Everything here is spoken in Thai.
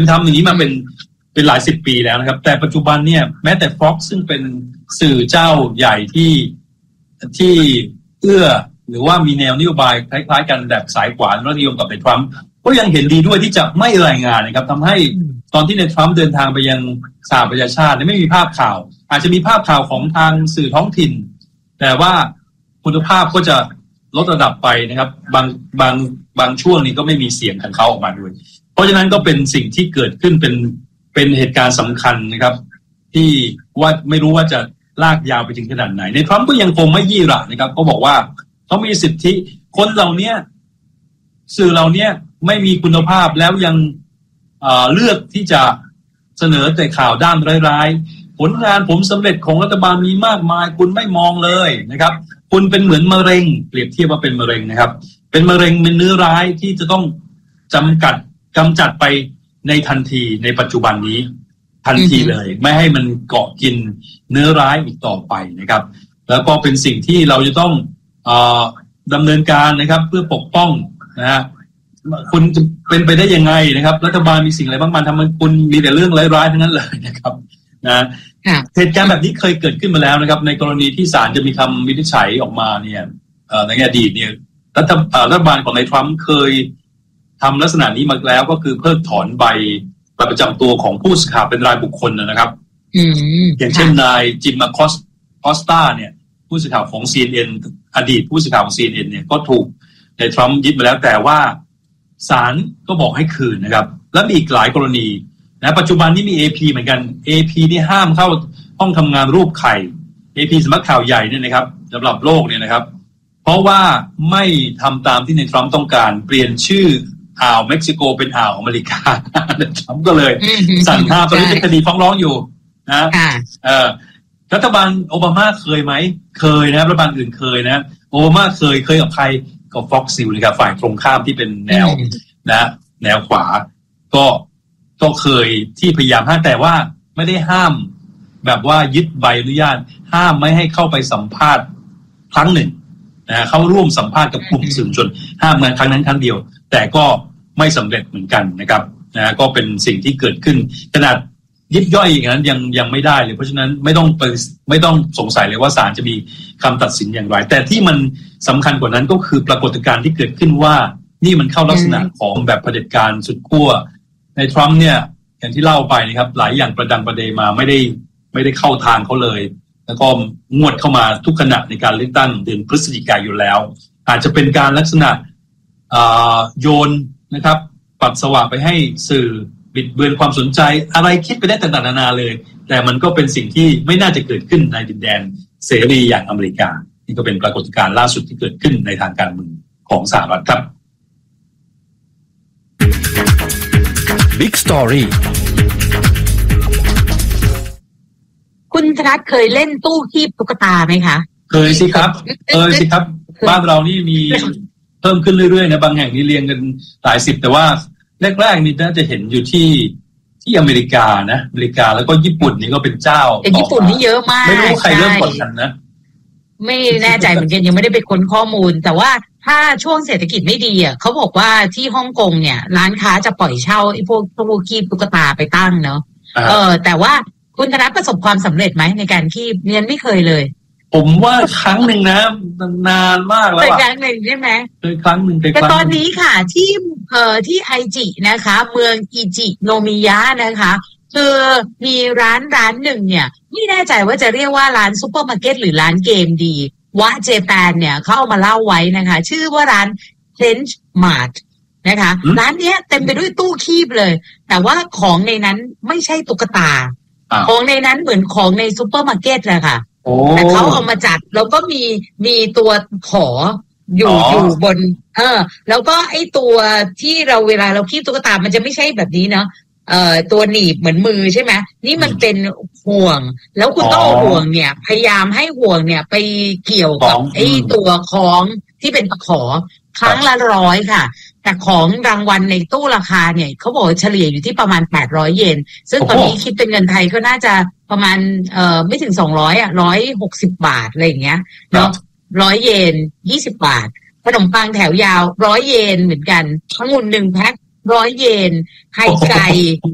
ทำอย่างนี้มาเป็นหลายสิบปีแล้วนะครับแต่ปัจจุบันเนี่ยแม้แต่ Fox ซึ่งเป็นสื่อเจ้าใหญ่ที่เอื้อหรือว่ามีแนวนโยบายคล้ายๆกันแบบสายขวาและนิยมกับในทรัมป์ก็ยังเห็นดีด้วยที่จะไม่รายงานนะครับทำให้ตอนที่ในทรัมป์เดินทางไปยังสหประชาชาติไม่มีภาพข่าวอาจจะมีภาพข่าวของทางสื่อท้องถิ่นแต่ว่าคุณภาพก็จะลดระดับไปนะครับบางช่วงนี้ก็ไม่มีเสียงของเขาออกมาด้วยเพราะฉะนั้นก็เป็นสิ่งที่เกิดขึ้นเป็นเหตุการณ์สำคัญนะครับที่ว่าไม่รู้ว่าจะลากยาวไปถึงขนาดไหนในทรัมป์ก็ยังคงไม่ยี่หร่านะครับก็บอกว่าเขามีสิทธิคนเหล่านี้สื่อเหล่านี้ไม่มีคุณภาพแล้วยังเลือกที่จะเสนอแต่ข่าวด้านร้ายๆผลงานผมสำเร็จของรัฐบาลมีมากมายคุณไม่มองเลยนะครับคุณเป็นเหมือนมะเร็งเปรียบเทียบว่าเป็นมะเร็งนะครับเป็นมะเร็งเป็นเนื้อร้ายที่จะต้องกำจัดไปในทันทีในปัจจุบันนี้ทันทีเลยไม่ให้มันเกาะกินเนื้อร้ายอีกต่อไปนะครับแล้วก็เป็นสิ่งที่เราจะต้องดำเนินการนะครับเพื่อปกป้องนะฮะคุณจะเป็นไปได้ยังไงนะครับรัฐบาลมีสิ่งอะไรบ้างมันทำให้คุณมีแต่เรื่องร้ายๆทั้งนั้นเลยนะครับนะเหตุการณ์แบบนี้เคยเกิดขึ้นมาแล้วนะครับในกรณีที่ศาลจะมีคำวินิจฉัยออกมาเนี่ยในอดีตเนี่ยรัฐบาลของนายทรัมป์เคยทำลักษณะนี้มาแล้วก็คือเพิกถอนใบประจำตัวของผู้สื่อข่าวเป็นรายบุคคลนะครับอย่างเช่นนายจิมมาคอสตาเนี่ยผู้สื่อข่าวของ CNN อดีตผู้สื่อข่าวของ CNN เนี่ยก็ถูกนายทรัมป์ยึดมาแล้วแต่ว่าศาลก็บอกให้คืนนะครับและมีอีกหลายกรณีนะปัจจุบันนี้มี AP เหมือนกัน AP นี่ห้ามเข้าห้องทำงานรูปไข่ AP สำนักข่าวใหญ่เนี่ยนะครับสำหรับโลกเนี่ยนะครับเพราะว่าไม่ทำตามที่นายทรัมป์ต้องการเปลี่ยนชื่ออ่าวเม็กซิโกเป็นอ่าวอเมริกานายทรัมป์ก็เลยสั่งห้ามตอนนี้เป็นคดีฟ้องร้องอยู่นะรัฐบาลโอบามาเคยไหมเคยนะครับรัฐบาลอื่นเคยนะโอบามาเคยกับใครกับ Fox News นะครับฝ่ายตรงข้ามที่เป็นแนวนะแนวขวาก็เคยที่พยายามห้ามแต่ว่าไม่ได้ห้ามแบบว่ายึดใบอนุญาตห้ามไม่ให้เข้าไปสัมภาษณ์ครั้งหนึ่งนะเข้าร่วมสัมภาษณ์กับกลุ่มสื่อมวลชนห้ามงานครั้งนั้นครั้งเดียวแต่ก็ไม่สำเร็จเหมือนกันนะครับนะก็เป็นสิ่งที่เกิดขึ้นขนาดยิบย่อยอย่างนั้นยังไม่ได้เลยเพราะฉะนั้นไม่ต้องสงสัยเลยว่าศาลจะมีคำตัดสินอย่างไรแต่ที่มันสำคัญกว่านั้นก็คือปรากฏการณ์ที่เกิดขึ้นว่านี่มันเข้าลักษณะของแบบเผด็จการสุดขั้วในทรัมป์เนี่ยอย่างที่เล่าไปนะครับหลายอย่างประดังประเดมาไม่ได้เข้าทางเขาเลยแล้วก็งวดเข้ามาทุกขณะในการเลือกตั้งเดือนพฤศจิกายนแล้วอาจจะเป็นการลักษณะโยนนะครับปัสสาวะไปให้สื่อบิดเบือนความสนใจอะไรคิดไปได้ต่างๆนานาเลยแต่มันก็เป็นสิ่งที่ไม่น่าจะเกิดขึ้นในดินแดนเสรีอย่างอเมริกานี่ก็เป็นปรากฏการณ์ล่าสุดที่เกิดขึ้นในทางการเมืองของสหรัฐครับ Big Story คุณธนัทเคยเล่นตู้คีบตุ๊กตาไหมคะเคยสิครับบ้านเรานี่มีเพิ่มขึ้นเรื่อยๆนะบางแห่งนี่เรียงกันหลายสิบแต่ว่าแรกๆนี่น่าจะเห็นอยู่ที่อเมริกานะอเมริกาแล้วก็ญี่ปุ่นนี่ก็เป็นเจ้าแต่ญี่ปุ่นนี่เยอะมากไม่รู้ใครเริ่มก่อนกันนะไม่แน่ใจเหมือนกันยังไม่ได้ไปค้นข้อมูลแต่ว่าถ้าช่วงเศรษฐกิจไม่ดีอ่ะเขาบอกว่าที่ฮ่องกงเนี่ยร้านค้าจะปล่อยเช่าไอ้พวกคีบตุ๊กตาไปตั้งเนาะแต่ว่าคุณธนัทประสบความสำเร็จไหมในการคีบเรียนไม่เคยเลยผมว่าครั้งหนึ่งนะนานมากแล้วเคยครั้งหนึ่งใช่ไหมเคยครั้งหนึ่งแต่ตอนนี้ค่ะที่ไอจินะคะเมืองอิจิโนมิยะนะคะคือมีร้านหนึ่งเนี่ยไม่แน่ใจว่าจะเรียกว่าร้านซุปเปอร์มาร์เก็ตหรือร้านเกมดีวะเจแปนเนี่ยเขาเอามาเล่าไว้นะคะชื่อว่าร้าน Tench Mart นะคะร้านเนี้ยเต็มไปด้วยตู้คีบเลยแต่ว่าของในนั้นไม่ใช่ตุ๊กตาของในนั้นเหมือนของในซุปเปอร์มาร์เก็ตเลยค่ะแต่เขาเอามาจัดแล้วก็มีตัวขออยู่บนแล้วก็ไอ้ตัวที่เราเวลาเราคีบตุ๊กตามันจะไม่ใช่แบบนี้เนาะตัวหนีบเหมือนมือใช่ไหมนี่มันเป็นห่วงแล้วคุณต้องเอาห่วงเนี่ยพยายามให้ห่วงเนี่ยไปเกี่ยวกับไอ้ตัวคล้องที่เป็นขอครั้งละ100ค่ะแต่ของรางวัลในตู้ราคาเนี่ยเขาบอกเฉลี่ยอยู่ที่ประมาณ800 เยนซึ่งตอนนี้คิดเป็นเงินไทยก็น่าจะประมาณไม่ถึง200อ่ะ160 บาทอะไรอย่างเงี้ยเนาะ100 เยน20 บาทขนมปังแถวยาว100 เยนเหมือนกันองุ่น1 แพ็ค100 เยนไข่ไก่